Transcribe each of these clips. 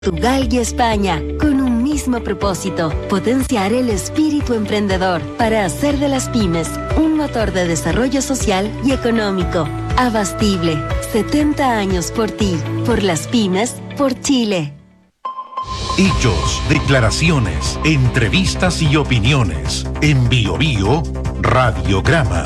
Portugal y España, con un mismo propósito: potenciar el espíritu emprendedor para hacer de las pymes un motor de desarrollo social y económico. Abastible, 70 años por ti, por las pymes, por Chile. Hechos, declaraciones, entrevistas y opiniones. En Bio Bio, Radiograma.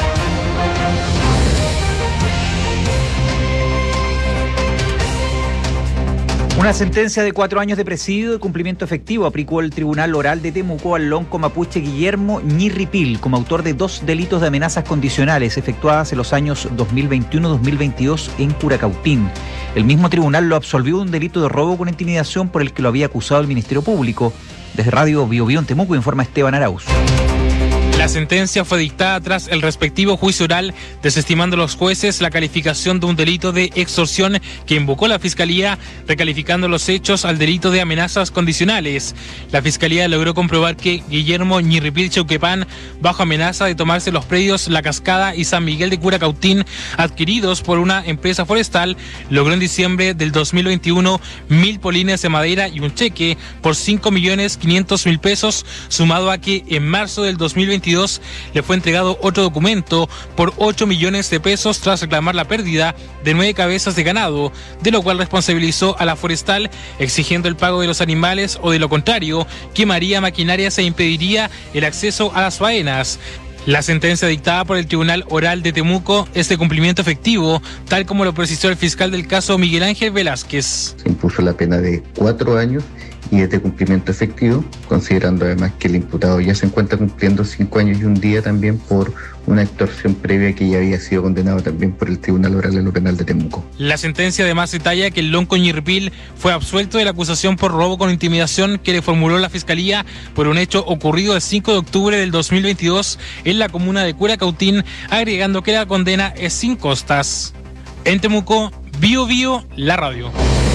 Una sentencia de 4 años de presidio de cumplimiento efectivo aplicó el Tribunal Oral de Temuco al lonco mapuche Guillermo Ñirripil como autor de 2 delitos de amenazas condicionales efectuadas en los años 2021-2022 en Curacautín. El mismo tribunal lo absolvió de un delito de robo con intimidación por el que lo había acusado el Ministerio Público. Desde Radio Bio Bio en Temuco informa Esteban Arauz. La sentencia fue dictada tras el respectivo juicio oral, desestimando los jueces la calificación de un delito de extorsión que invocó la Fiscalía, recalificando los hechos al delito de amenazas condicionales. La Fiscalía logró comprobar que Guillermo Ñirripil Chauquepán, bajo amenaza de tomarse los predios La Cascada y San Miguel de Curacautín, adquiridos por una empresa forestal, logró en diciembre del 2021 1.000 polines de madera y un cheque por 5.500.000 pesos, sumado a que en marzo del 2022 le fue entregado otro documento por 8 millones de pesos tras reclamar la pérdida de 9 cabezas de ganado, de lo cual responsabilizó a la forestal exigiendo el pago de los animales o de lo contrario quemaría maquinarias e impediría el acceso a las faenas. La sentencia dictada por el Tribunal Oral de Temuco es de cumplimiento efectivo, tal como lo precisó el fiscal del caso Miguel Ángel Velázquez. Se impuso la pena de 4 años y es de cumplimiento efectivo, considerando además que el imputado ya se encuentra cumpliendo 5 años y un día también por una extorsión previa que ya había sido condenado también por el Tribunal Oral de lo Penal de Temuco. La sentencia además detalla que el lonco Ñirripil fue absuelto de la acusación por robo con intimidación que le formuló la Fiscalía por un hecho ocurrido el 5 de octubre del 2022 en la comuna de Curacautín, agregando que la condena es sin costas. En Temuco, Bio Bio, la radio.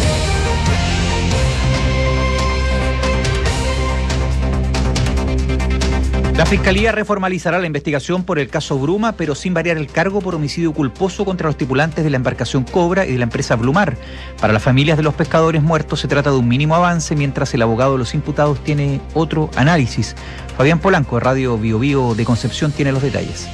La Fiscalía reformalizará la investigación por el caso Bruma, pero sin variar el cargo por homicidio culposo contra los tripulantes de la embarcación Cobra y de la empresa Blumar. Para las familias de los pescadores muertos se trata de un mínimo avance, mientras el abogado de los imputados tiene otro análisis. Fabián Polanco, de Radio Bio Bio de Concepción, tiene los detalles.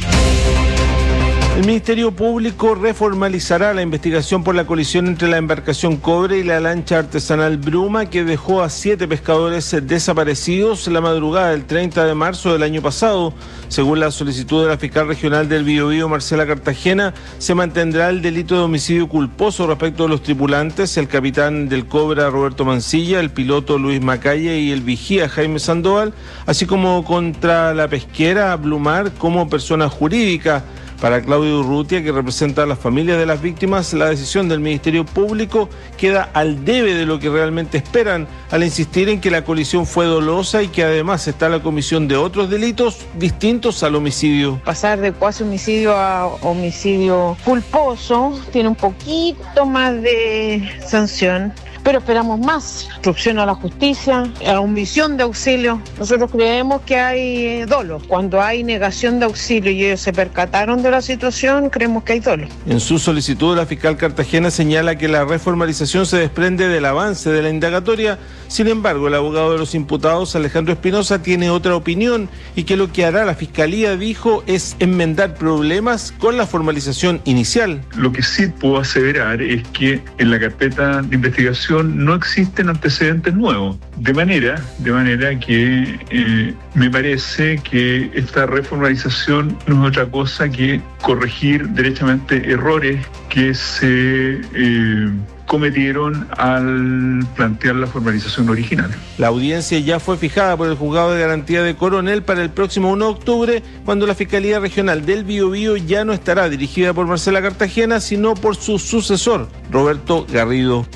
El Ministerio Público reformalizará la investigación por la colisión entre la embarcación Cobre y la lancha artesanal Bruma, que dejó a 7 pescadores desaparecidos la madrugada del 30 de marzo del año pasado. Según la solicitud de la fiscal regional del Biobío, Marcela Cartagena, se mantendrá el delito de homicidio culposo respecto de los tripulantes, el capitán del Cobra Roberto Mancilla, el piloto Luis Macaya y el vigía Jaime Sandoval, así como contra la pesquera Blumar como persona jurídica. Para Claudio Urrutia, que representa a las familias de las víctimas, la decisión del Ministerio Público queda al debe de lo que realmente esperan, al insistir en que la colisión fue dolosa y que además está la comisión de otros delitos distintos al homicidio. Pasar de cuasi homicidio a homicidio culposo tiene un poquito más de sanción, pero esperamos más. Instrucción a la justicia, a omisión de auxilio. Nosotros creemos que hay dolo. Cuando hay negación de auxilio y ellos se percataron de la situación, creemos que hay dolo. En su solicitud, la fiscal Cartagena señala que la reformalización se desprende del avance de la indagatoria. Sin embargo, el abogado de los imputados, Alejandro Espinosa, tiene otra opinión y que lo que hará la fiscalía, dijo, es enmendar problemas con la formalización inicial. Lo que sí puedo aseverar es que en la carpeta de investigación no existen antecedentes nuevos, de manera que me parece que esta reformalización no es otra cosa que corregir derechamente errores que se cometieron al plantear la formalización original. La audiencia ya fue fijada por el Juzgado de Garantía de Coronel para el próximo 1 de octubre, cuando la Fiscalía Regional del Biobío ya no estará dirigida por Marcela Cartagena, sino por su sucesor, Roberto Garrido.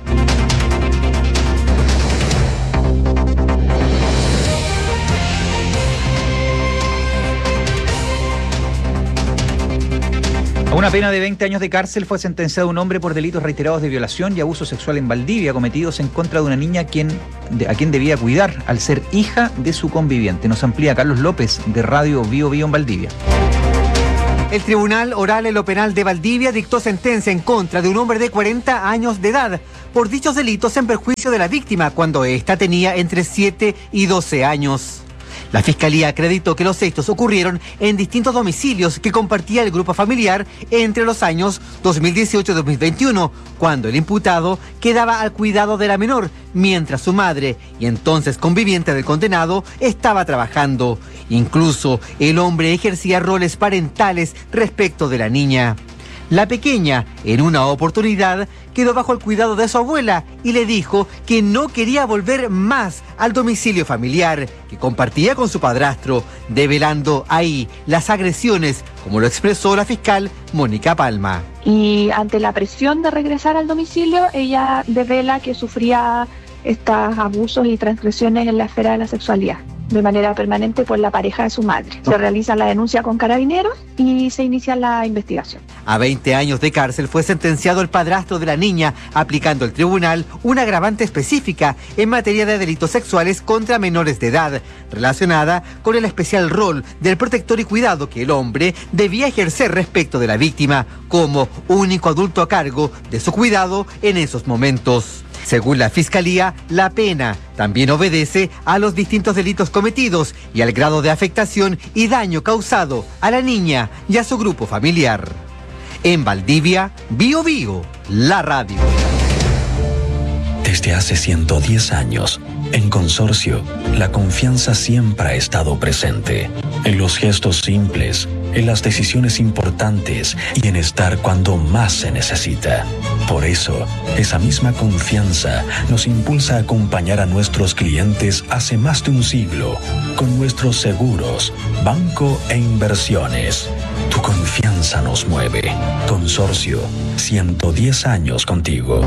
A una pena de 20 años de cárcel fue sentenciado un hombre por delitos reiterados de violación y abuso sexual en Valdivia cometidos en contra de una niña a quien debía cuidar al ser hija de su conviviente. Nos amplía Carlos López de Radio Bio Bio en Valdivia. El Tribunal Oral en lo Penal de Valdivia dictó sentencia en contra de un hombre de 40 años de edad por dichos delitos en perjuicio de la víctima cuando ésta tenía entre 7 y 12 años. La Fiscalía acreditó que los hechos ocurrieron en distintos domicilios que compartía el grupo familiar entre los años 2018 y 2021, cuando el imputado quedaba al cuidado de la menor, mientras su madre, y entonces conviviente del condenado, estaba trabajando. Incluso el hombre ejercía roles parentales respecto de la niña. La pequeña, en una oportunidad, quedó bajo el cuidado de su abuela y le dijo que no quería volver más al domicilio familiar que compartía con su padrastro, develando ahí las agresiones, como lo expresó la fiscal Mónica Palma. Y ante la presión de regresar al domicilio, ella devela que sufría estos abusos y transgresiones en la esfera de la sexualidad de manera permanente por la pareja de su madre. Se realiza la denuncia con Carabineros y se inicia la investigación. A 20 años de cárcel fue sentenciado el padrastro de la niña, aplicando el tribunal una agravante específica en materia de delitos sexuales contra menores de edad, relacionada con el especial rol del protector y cuidado que el hombre debía ejercer respecto de la víctima, como único adulto a cargo de su cuidado en esos momentos. Según la Fiscalía, la pena también obedece a los distintos delitos cometidos y al grado de afectación y daño causado a la niña y a su grupo familiar. En Valdivia, Bío Bío, la radio. Desde hace 110 años, en Consorcio, la confianza siempre ha estado presente. En los gestos simples, en las decisiones importantes y en estar cuando más se necesita. Por eso, esa misma confianza nos impulsa a acompañar a nuestros clientes hace más de un siglo con nuestros seguros, banco e inversiones. Tu confianza nos mueve. Consorcio, 110 años contigo.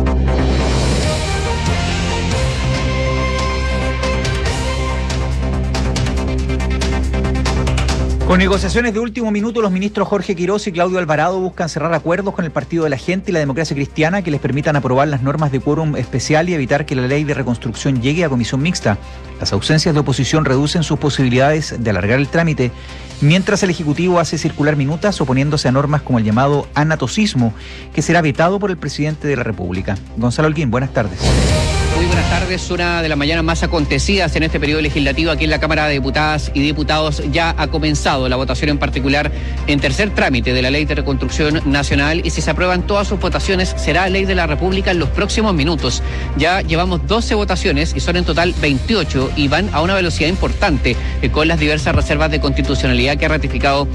Con negociaciones de último minuto, los ministros Jorge Quirós y Claudio Alvarado buscan cerrar acuerdos con el Partido de la Gente y la Democracia Cristiana que les permitan aprobar las normas de quórum especial y evitar que la ley de reconstrucción llegue a comisión mixta. Las ausencias de oposición reducen sus posibilidades de alargar el trámite, mientras el Ejecutivo hace circular minutas oponiéndose a normas como el llamado anatocismo, que será vetado por el presidente de la República. Gonzalo Holguín, buenas tardes. Muy buenas tardes. Una de las mañanas más acontecidas en este periodo legislativo aquí en la Cámara de Diputadas y Diputados. Ya ha comenzado la votación en particular en tercer trámite de la Ley de Reconstrucción Nacional y si se aprueban todas sus votaciones será ley de la República en los próximos minutos. Ya llevamos 12 votaciones y son en total 28 y van a una velocidad importante con las diversas reservas de constitucionalidad que ha ratificado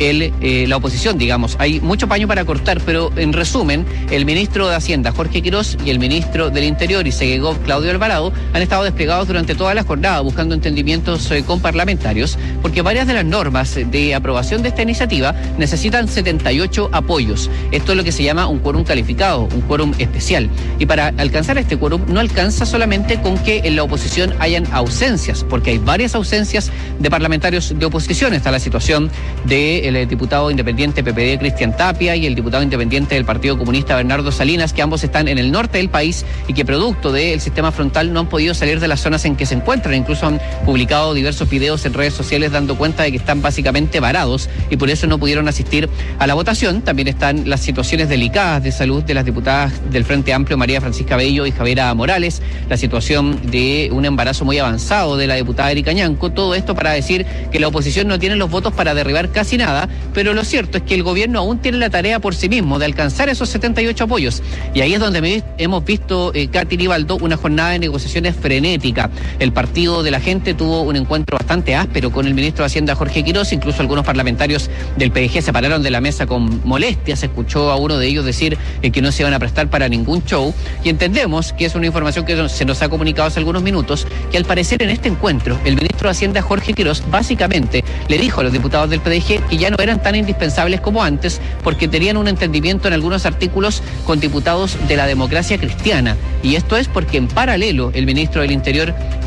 la oposición, digamos. Hay mucho paño para cortar, pero en resumen, el ministro de Hacienda, Jorge Quirós, y el ministro del Interior y Segegov, Claudio Alvarado, han estado desplegados durante toda la jornada buscando entendimientos con parlamentarios, porque varias de las normas de aprobación de esta iniciativa necesitan 78 apoyos. Esto es lo que se llama un quórum calificado, un quórum especial. Y para alcanzar este quórum no alcanza solamente con que en la oposición hayan ausencias, porque hay varias ausencias de parlamentarios de oposición. Está la situación del diputado independiente PPD Cristian Tapia y el diputado independiente del Partido Comunista Bernardo Salinas, que ambos están en el norte del país y que producto del sistema frontal no han podido salir de las zonas en que se encuentran. Incluso han publicado diversos videos en redes sociales dando cuenta de que están básicamente varados y por eso no pudieron asistir a la votación. También están las situaciones delicadas de salud de las diputadas del Frente Amplio, María Francisca Bello y Javiera Morales, la situación de un embarazo muy avanzado de la diputada Erika Ñanco. Todo esto para decir que la oposición no tiene los votos para derribar casi nada, pero lo cierto es que el gobierno aún tiene la tarea por sí mismo de alcanzar esos 78 apoyos. Y ahí es donde hemos visto, Katy Ribaldo, una jornada de negociaciones frenética. El Partido de la Gente tuvo un encuentro bastante áspero con el ministro de Hacienda, Jorge Quirós. Incluso algunos parlamentarios del PDG se pararon de la mesa con molestia. Se escuchó a uno de ellos decir que no se iban a prestar para ningún show. Y entendemos que es una información que se nos ha comunicado hace algunos minutos, que al parecer en este encuentro el ministro de Hacienda, Jorge Quirós, básicamente le dijo a los diputados del PDG que ya no eran tan indispensables como antes porque tenían un entendimiento en algunos artículos con diputados de la Democracia Cristiana. Y esto es porque en paralelo el ministro del Interior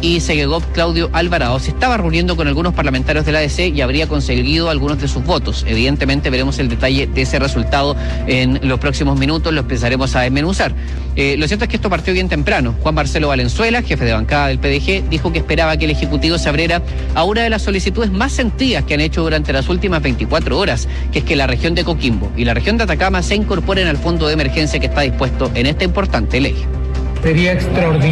y Segegov Claudio Alvarado se estaba reuniendo con algunos parlamentarios de la ADC y habría conseguido algunos de sus votos. Evidentemente veremos el detalle de ese resultado en los próximos minutos, lo empezaremos a desmenuzar. Lo cierto es que esto partió bien temprano. Juan Marcelo Valenzuela, jefe de bancada del PDG, dijo que esperaba que el Ejecutivo se abriera a una de las solicitudes más sentidas que han hecho durante las últimas 24 horas, que es que la región de Coquimbo y la región de Atacama se incorporen al fondo de emergencia que está dispuesto en esta importante ley. Sería extraordinario